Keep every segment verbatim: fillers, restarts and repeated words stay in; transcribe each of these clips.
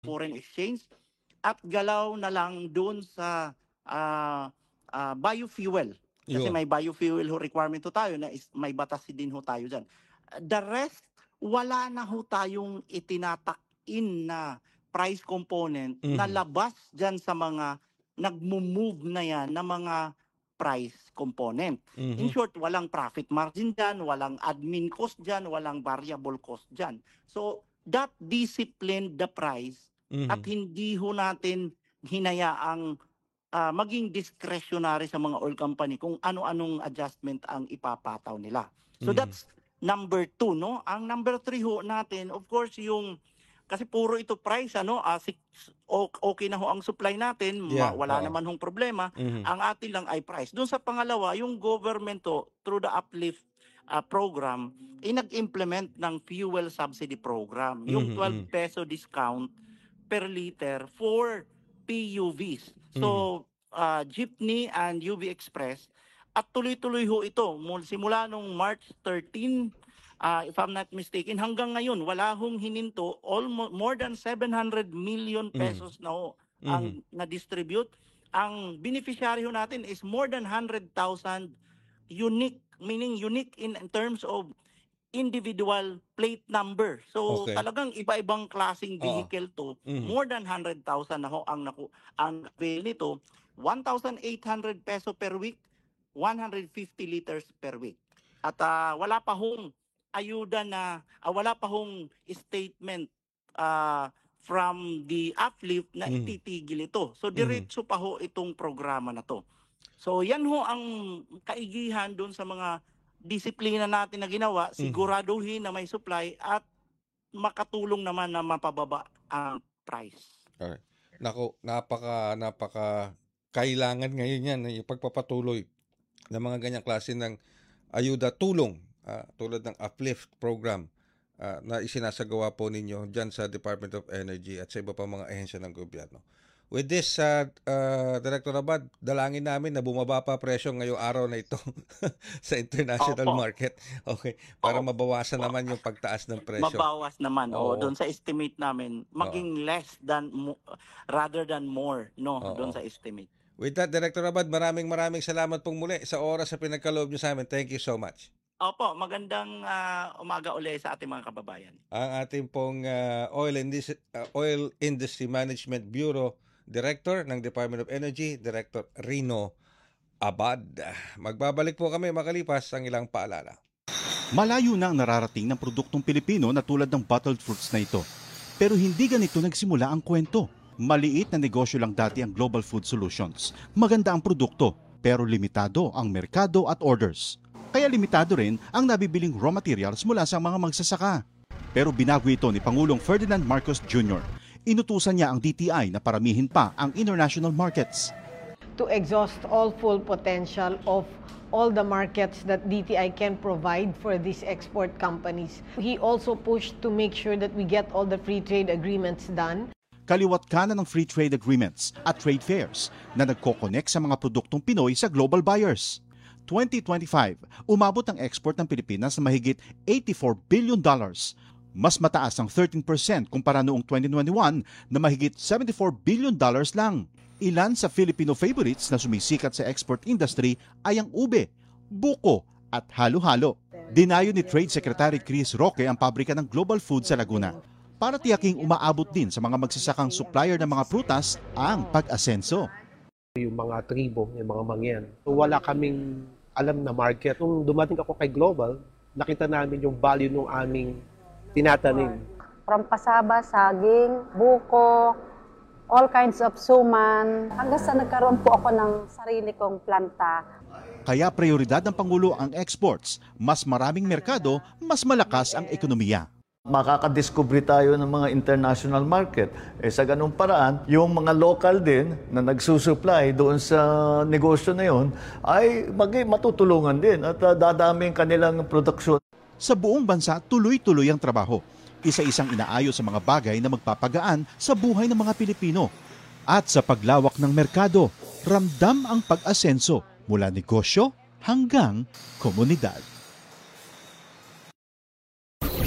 foreign exchange at galaw na lang doon sa ah, ah, biofuel. Kasi Yun. may biofuel ho requirement ho tayo na is, may batas din ho tayo dyan. The rest, wala na ho tayong itinatak-in na price component na Mhm. labas dyan sa mga nagmo-move na yan na mga price component. In Mhm. short, walang profit margin dyan, walang admin cost dyan, walang variable cost dyan. So, that disciplined the price at Mhm. hindi ho natin hinayaang ah, maging discretionary sa mga oil company kung ano-anong adjustment ang ipapataw nila. So Mhm. that's number two, no? Ang number three ho natin, of course, yung kasi puro ito price, ano, ah, six, o- okay na ho ang supply natin, ma- Yeah, wala oo. naman hong problema. Mhm. Ang atin lang ay price. Doon sa pangalawa, yung government to, through the uplift ah, program, ay nag-implement ng fuel subsidy program. Yung Mhm, twelve mhm. peso discount per liter for P U Vs. Mhm. So, ah, jeepney and U V Express, at tuloy-tuloy ho ito mul- simula nung March thirteenth, ah, if I'm not mistaken, hanggang ngayon wala hong hininto, almost more than seven hundred million Mhm. pesos na ho Mhm. ang na-distribute. Ang beneficiary ho natin is more than one hundred thousand unique, meaning unique in, in terms of individual plate number. So Okay. talagang iba-ibang klaseng Oo. vehicle to. Mhm. More than one hundred thousand na ho ang naku ang avail nito. one thousand eight hundred peso per week, one hundred fifty liters per week. At ah, wala pa hong ayuda na ah, wala pa hong statement ah, from the uplift na Mhm. ititigil ito. So Mhm. diretso pa ho itong programa na to. So yan ho ang kaigihan doon sa mga disiplina natin na ginawa, Mhm. siguraduhin na may supply at makatulong naman na mapababa ang price. Alright. Naku, napaka napaka kailangan ngayon 'yan, yung pagpapatuloy ng mga ganyang klase ng ayuda, tulong, ah, tulad ng uplift program, ah, na isinasagawa po ninyo diyan sa Department of Energy at sa iba pang mga ahensya ng gobyerno. With this, uh, uh, Director Abad, dalangin namin na bumaba pa presyo ngayong araw na ito sa international Opo. market. Okay, para mabawasan Opo. naman yung pagtaas ng presyo. Mabawas naman o Oo. doon sa estimate namin Oo. maging less than mo- rather than more, no, doon Oo. sa estimate. With that, Director Abad, maraming maraming salamat pong muli sa oras sa pinagkaloob niyo sa amin. Thank you so much. Opo, magandang ah, umaga uli sa ating mga kababayan. Ang ating pong ah, Oil, Indus- ah, Oil Industry Management Bureau Director ng Department of Energy, Director Rino Abad. Magbabalik po kami makalipas ang ilang paalala. Malayo na ang nararating ng produktong Pilipino na tulad ng bottled fruits na ito. Pero hindi ganito nagsimula ang kwento. Maliit na negosyo lang dati ang Global Food Solutions. Maganda ang produkto, pero limitado ang merkado at orders. Kaya limitado rin ang nabibiling raw materials mula sa mga magsasaka. Pero binago ito ni Pangulong Ferdinand Marcos Junior Inutusan niya ang D T I na paramihin pa ang international markets. To exhaust all full potential of all the markets that D T I can provide for these export companies. He also pushed to make sure that we get all the free trade agreements done. Kaliwat kanan ng free trade agreements at trade fairs na nagko-connect sa mga produktong Pinoy sa global buyers. twenty twenty-five, umabot ang export ng Pilipinas na mahigit eighty-four billion dollars. Mas mataas ang thirteen percent kumpara noong twenty twenty-one na mahigit seventy-four billion dollars lang. Ilan sa Filipino favorites na sumisikat sa export industry ay ang ube, buko at halo-halo. Dinayo ni Trade Secretary Chris Roque ang pabrika ng Global Food sa Laguna para tiyaking umaabot din sa mga magsasakang supplier ng mga prutas ang pag-asenso. Yung mga tribo, yung mga mangyan. So, wala kaming alam na market. Nung dumating ako kay Global, nakita namin yung value ng aming tinatanim. From pasaba, saging, buko, all kinds of suman, hanggang sa nagkaroon po ako ng sarili kong planta. Kaya prioridad ng Pangulo ang exports. Mas maraming merkado, mas malakas ang ekonomiya. Makakadiscovery tayo ng mga international market. Eh, sa ganung paraan, yung mga local din na nagsusupply doon sa negosyo na yon ay mag matutulungan din at uh, dadami ang kanilang produksyon. Sa buong bansa, tuloy-tuloy ang trabaho. Isa-isang inaayos sa mga bagay na magpapagaan sa buhay ng mga Pilipino. At sa paglawak ng merkado, ramdam ang pag-asenso mula negosyo hanggang komunidad.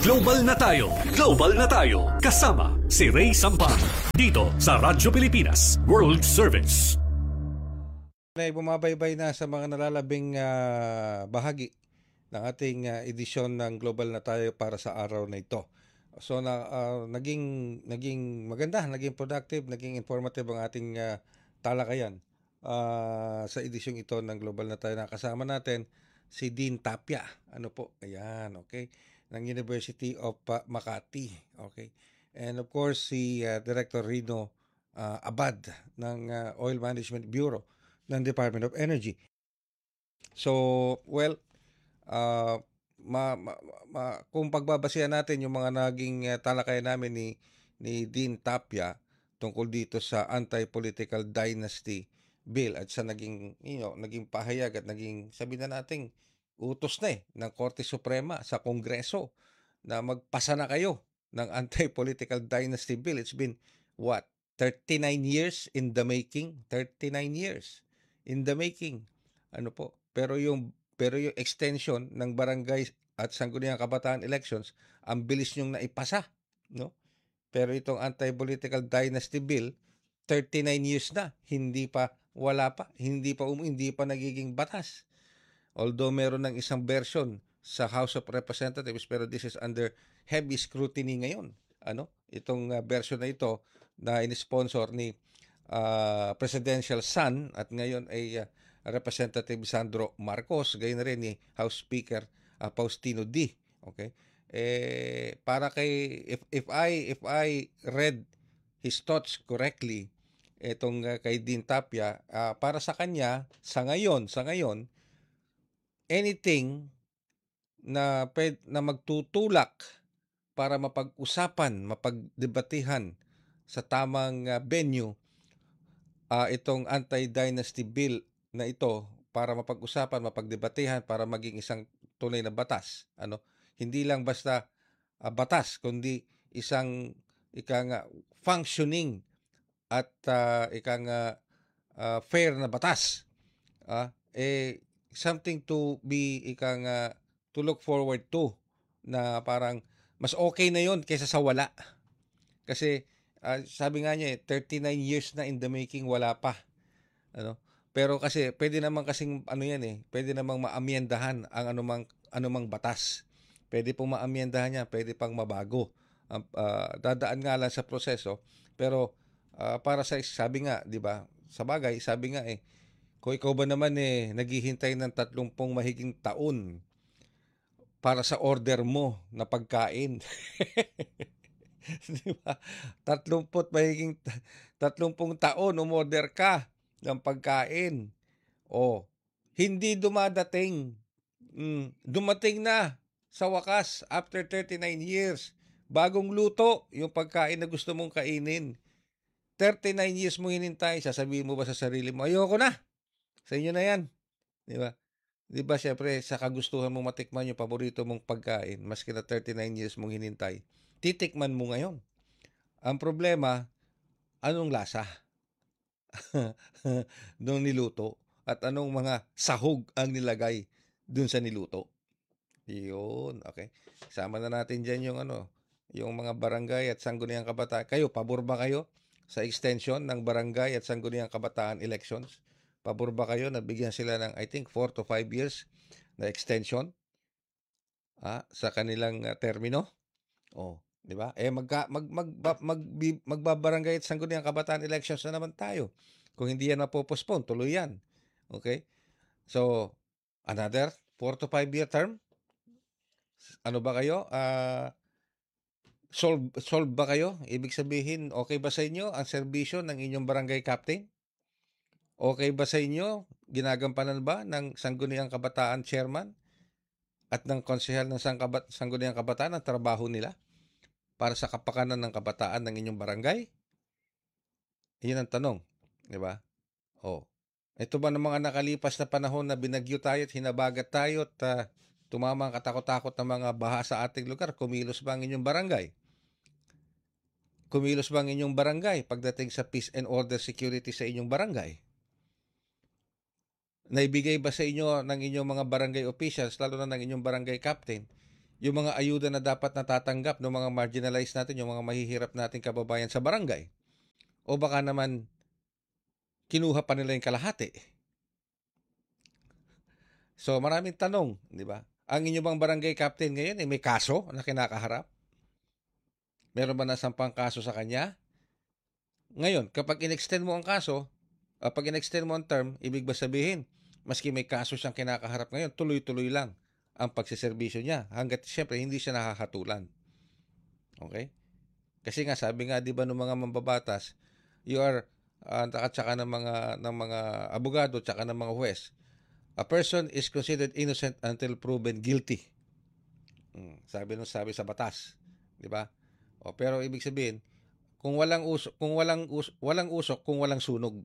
Global na tayo. Global na tayo. Kasama si Ray Sampan. Dito sa Radyo Pilipinas World Service. Ay bumabaybay na sa mga nalalabing uh, bahagi ng ating uh, edisyon ng Global na tayo para sa araw na ito. So na uh, naging naging maganda, naging productive, naging informative ang ating uh, talakayan uh, sa edisyong ito ng Global na tayo. Nakasama natin si Dean Tapia. Ano po? Ayan, okay. Ng University of uh, Makati. Okay. And of course si uh, Director Rino uh, Abad ng uh, Oil Management Bureau ng Department of Energy. So, well, uh, ma, ma, ma, kung pagbabasehan natin yung mga naging uh, talakayan namin ni, ni Dean Tapia tungkol dito sa Anti-Political Dynasty Bill at sa naging, you know, naging pahayag at naging, sabi na natin, utos na eh, ng Korte Suprema sa Kongreso na magpasa na kayo ng Anti-Political Dynasty Bill. It's been, what, thirty-nine years in the making? thirty-nine years. In the making. Ano po? Pero yung pero yung extension ng barangay at sangguniang kabataan elections, ang bilis niyong naipasa, no? Pero itong Anti-Political Dynasty Bill, thirty-nine years na, hindi pa wala pa, hindi pa um, hindi pa nagiging batas. Although meron ng isang version sa House of Representatives, pero this is under heavy scrutiny ngayon. Ano? Itong uh, version na ito na in-sponsor ni Uh, presidential son at ngayon ay uh, Representative Sandro Marcos, gayon na rin ni House Speaker uh, Faustino D. Okay? Eh para kay if if I if I read his thoughts correctly, etong uh, kay Dean Tapia, uh, para sa kanya sa ngayon, sa ngayon anything na ped, na magtutulak para mapag-usapan, mapagdebatihan sa tamang uh, venue Uh, itong anti-dynasty bill na ito para mapag-usapan, mapagdebatehan, para maging isang tunay na batas. Ano? Hindi lang basta uh, batas, kundi isang ika nga functioning at uh, ika nga uh, fair na batas. Uh, eh, something to be ika nga to look forward to na parang mas okay na yon kaysa sa wala. Kasi Uh, sabi nga niya, eh, thirty-nine years na in the making, wala pa. Ano? Pero kasi, pwede naman kasing, ano yan eh, pwede namang maamyendahan ang anumang, anumang batas. Pwede pong maamyendahan niya, pwede pang mabago. Uh, uh, dadaan nga lang sa proseso. Pero, uh, para sa, sabi nga, di ba, sa bagay, sabi nga eh, kung ikaw ba naman eh, naghihintay ng tatlumpong mahiging taon para sa order mo na pagkain. Diba? Tatlumput mahiging tatlumpung taon umorder ka ng pagkain. O, hindi dumadating. Mm, dumating na sa wakas after thirty-nine years. Bagong luto yung pagkain na gusto mong kainin. thirty-nine years mo hinintay, sasabihin mo ba sa sarili mo, ayoko na. Sa inyo na yan. Di ba? Di ba, syempre, sa kagustuhan mong matikman yung paborito mong pagkain, maski na thirty-nine years mong hinintay, titikman mo ngayon. Ang problema, anong lasa? Nung niluto at anong mga sahog ang nilagay dun sa niluto. Yun, okay. Sama na natin dyan yung ano, yung mga barangay at sangguniang kabataan. Kayo, pabor ba kayo sa extension ng barangay at sangguniang kabataan elections? Pabor ba kayo na bigyan sila ng I think four to five years na extension ah, sa kanilang uh, termino? Oh, di ba? Eh magka, mag mag mag, mag magbabarangay at sangguniang kabataan elections na naman tayo. Kung hindi yan mapopostpone, tuloy yan. Okay? So, another four to five year term? Ano ba kayo? Uh, solve, solve ba kayo? Ibig sabihin, okay ba sa inyo ang serbisyo ng inyong barangay captain? Okay ba sa inyo? Ginagampanan ba ng sangguniang kabataan chairman at ng konsehal ng sangkabat, sangguniang kabataan ang trabaho nila para sa kapakanan ng kabataan ng inyong barangay? Iyon ang tanong. Di ba? Oh. Ito ba ng mga nakalipas na panahon na binagyo tayo at hinabagat tayo at uh, tumama ang katakot-takot ng mga baha sa ating lugar? Kumilos ba ang inyong barangay? Kumilos ba ang inyong barangay pagdating sa peace and order security sa inyong barangay? Naibigay ba sa inyo ng inyong mga barangay officials, lalo na ng inyong barangay captain, yung mga ayuda na dapat natatanggap ng mga marginalized natin, yung mga mahihirap nating kababayan sa barangay. O baka naman kinuha pa nila yung kalahati. So maraming tanong, di ba? Ang inyo bang barangay captain ngayon eh, may kaso na kinakaharap? Meron ba nasampang kaso sa kanya? Ngayon, kapag in-extend mo ang kaso, uh, pag in-extend mo ang term, ibig ba sabihin, maski may kaso siyang kinakaharap ngayon, tuloy-tuloy lang ang pagsiservisyo niya. Hanggat siyempre hindi siya nakakatulan. Okay? Kasi nga sabi nga 'di ba ng mga mambabatas, you are uh, at saka ng mga ng mga abogado at saka ng mga huwes. A person is considered innocent until proven guilty. Hmm, sabi nung sabi sa batas, 'di ba? O pero ibig sabihin, kung walang usok, kung walang usok, walang usok kung walang sunog.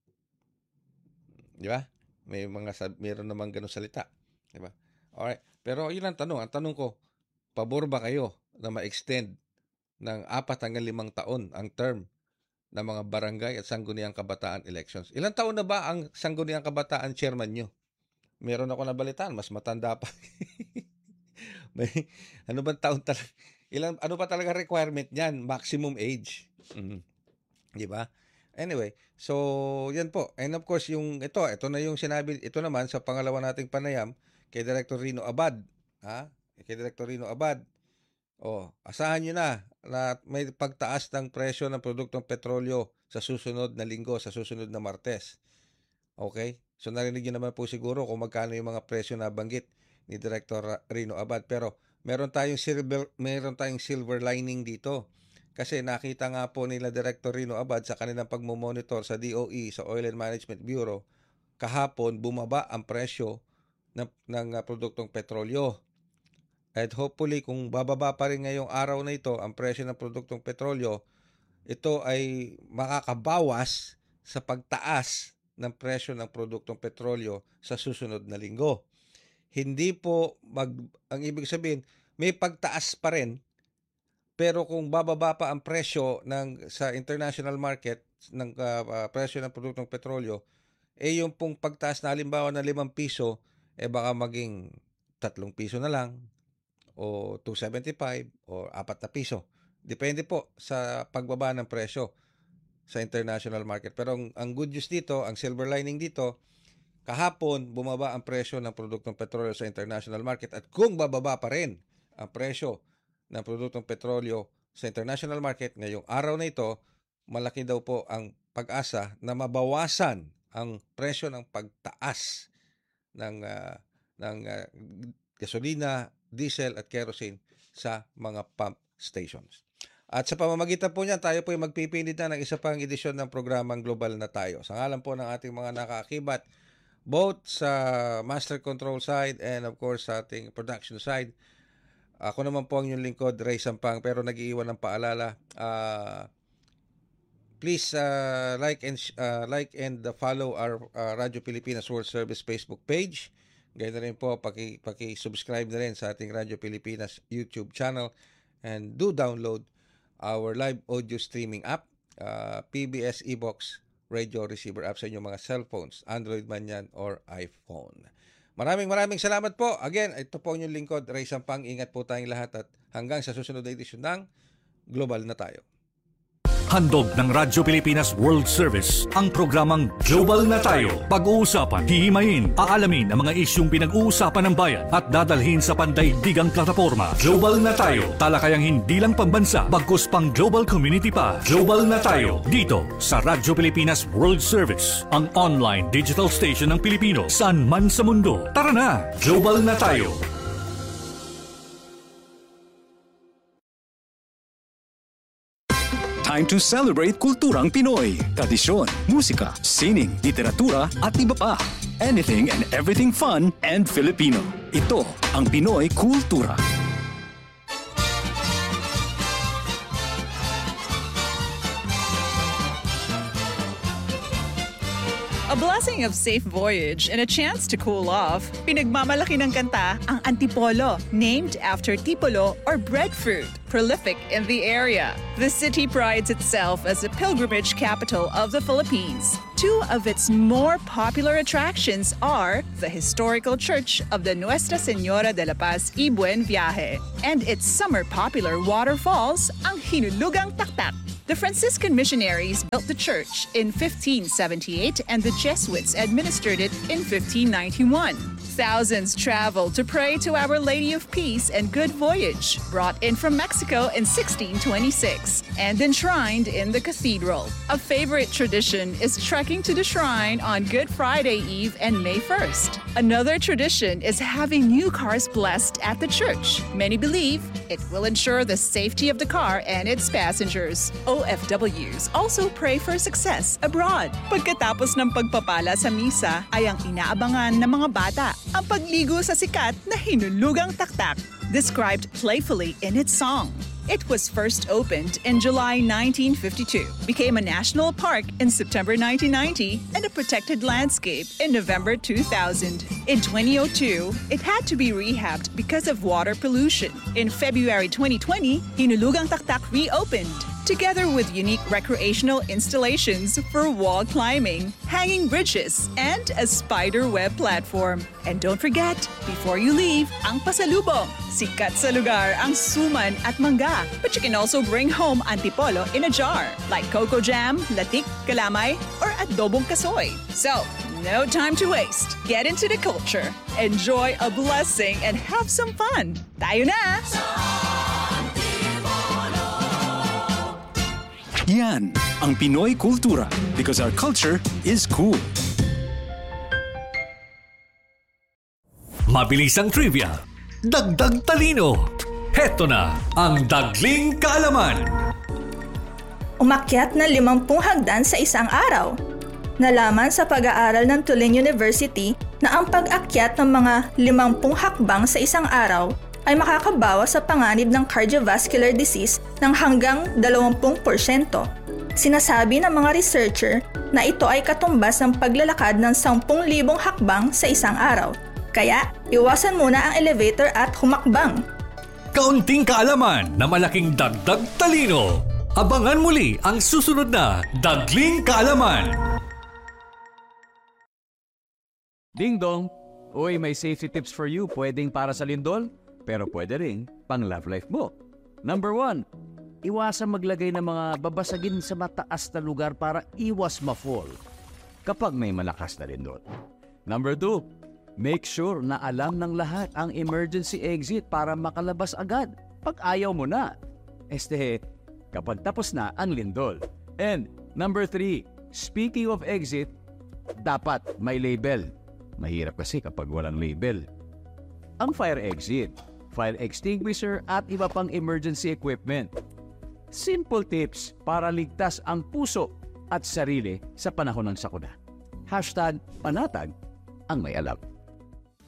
'Di ba? May mga sab- meron namang ganung salita, 'di ba? Alright. Pero yun ang tanong. Ang tanong ko, pabor ba kayo na ma-extend ng apat hanggang limang taon ang term ng mga barangay at sangguniang kabataan elections? Ilang taon na ba ang sangguniang kabataan chairman nyo? Meron ako nabalitaan, mas matanda pa. May, ano bang taon talaga? Ilang, ano pa talaga requirement niyan? Maximum age. Mm-hmm. Di ba? Anyway, so yan po. And of course, yung ito, ito na yung sinabi, ito naman sa pangalawa nating panayam, kay Director Rino Abad, ha? Kay Director Rino Abad. Oh, asahan niyo na na may pagtaas ng presyo ng produktong petrolyo sa susunod na linggo, sa susunod na Martes. Okay? So narinig niyo naman po siguro kung magkano yung mga presyo na banggit ni Director Rino Abad, pero meron tayong silver meron tayong silver lining dito. Kasi nakita nga po nila Director Rino Abad sa kanilang pagmo-monitor sa D O E, sa Oil and Management Bureau, kahapon bumaba ang presyo ng, ng uh, produktong petrolyo. At hopefully, kung bababa pa rin ngayong araw na ito, ang presyo ng produktong petrolyo, ito ay makakabawas sa pagtaas ng presyo ng produktong petrolyo sa susunod na linggo. Hindi po, mag, ang ibig sabihin, may pagtaas pa rin, pero kung bababa pa ang presyo ng, sa international market, ng uh, uh, presyo ng produktong petrolyo, eh yung pong pagtaas na halimbawa na limang piso, eh baka maging tatlong piso na lang o two seventy-five o apat na piso. Depende po sa pagbaba ng presyo sa international market. Pero ang, ang good news dito, ang silver lining dito, kahapon bumaba ang presyo ng produktong petrolyo sa international market, at kung bababa pa rin ang presyo ng produktong petrolyo sa international market ngayong araw na ito, malaki daw po ang pag-asa na mabawasan ang presyo ng pagtaas ng uh, ng uh, gasolina, diesel at kerosene sa mga pump stations. At sa pamamagitan po niyan, tayo po ay magpipinit na ng isa pang edisyon ng programang Global na Tayo. Sa ngalan po ng ating mga nakaakibat, both sa master control side and of course sa ating production side, ako naman po ang inyong lingkod, Ray Sampang, pero nag-iiwan ng paalala. Uh, please uh, like and uh, like and follow our uh, Radyo Pilipinas World Service Facebook page. Gaya na rin po, paki, paki-subscribe na rin sa ating Radyo Pilipinas YouTube channel, and do download our live audio streaming app, uh, P B S eBox radio receiver app sa inyong mga cellphones, Android man yan or iPhone. Maraming maraming salamat po. Again, ito po inyong lingkod, Ray Sampang. Ingat po tayong lahat at hanggang sa susunod na edisyon ng Global na Tayo. Handog ng Radyo Pilipinas World Service ang programang Global na Tayo. Pag-uusapan, hihimayin, aalamin ang mga isyong pinag-uusapan ng bayan at dadalhin sa pandaigdigang plataforma. Global na Tayo. Talakayang hindi lang pambansa, bagkus pang global community pa. Global na Tayo. Dito sa Radyo Pilipinas World Service, ang online digital station ng Pilipino saan man sa mundo. Tara na! Global na Tayo. Time to celebrate kulturang Pinoy. Tradisyon, musika, sining, literatura at iba pa. Anything and everything fun and Filipino. Ito ang Pinoy Kultura. A blessing of safe voyage and a chance to cool off. Pinagmamalaki ng kanta ang Antipolo, named after tipolo or breadfruit, prolific in the area. The city prides itself as a pilgrimage capital of the Philippines. Two of its more popular attractions are the historical church of the Nuestra Señora de la Paz y Buen Viaje and its summer popular waterfalls, ang Hinulugang Taktak. The Franciscan missionaries built the church in fifteen seventy-eight and the Jesuits administered it in fifteen ninety-one. Thousands traveled to pray to Our Lady of Peace and Good Voyage, brought in from Mexico in sixteen twenty-six and enshrined in the cathedral. A favorite tradition is trekking to the shrine on Good Friday Eve and May first. Another tradition is having new cars blessed at the church. Many believe it will ensure the safety of the car and its passengers. O F Ws also pray for success abroad. Pagkatapos ng pagpapala sa misa ay ang inaabangan ng mga bata, ang pagligo sa sikat na Hinulugang Taktak, described playfully in its song. It was first opened in July nineteen fifty-two, became a national park in September nineteen ninety, and a protected landscape in November two thousand. In twenty oh two, it had to be rehabbed because of water pollution. In February twenty twenty, Hinulugang Taktak reopened, together with unique recreational installations for wall climbing, hanging bridges, and a spider web platform. And don't forget, before you leave, ang pasalubong. Sikat sa lugar ang suman at mangga. But you can also bring home antipolo in a jar, like coco jam, latik, kalamay, or adobong kasoy. So, no time to waste. Get into the culture, enjoy a blessing, and have some fun. Tayo na! Yan ang Pinoy Kultura, because our culture is cool. Mabilis ang trivia, dagdag talino. Heto na ang Dagling Kaalaman. Umakyat na limampung hagdan sa isang araw. Nalaman sa pag-aaral ng Tulane University na ang pag-akyat ng mga limampung hakbang sa isang araw ay makakabawas sa panganib ng cardiovascular disease ng hanggang dalawampu porsyento. Sinasabi ng mga researcher na ito ay katumbas ng paglalakad ng sampung libong hakbang sa isang araw. Kaya, iwasan muna ang elevator at humakbang. Kaunting kaalaman na malaking dagdag talino. Abangan muli ang susunod na Dagling Kaalaman. Ding dong! Uy, may safety tips for you. Pwedeng para sa lindol, pero pwede rin pang love life mo. Number one, iwasan maglagay ng mga babasagin sa mataas na lugar para iwas ma-fall kapag may malakas na lindol. Number two, make sure na alam ng lahat ang emergency exit para makalabas agad pag ayaw mo na. Este, kapag tapos na ang lindol. And number three, speaking of exit, dapat may label. Mahirap kasi kapag walang label. Ang fire exit, fire extinguisher at iba pang emergency equipment. Simple tips para ligtas ang puso at sarili sa panahon ng sakuna. Hashtag panatag ang may alam.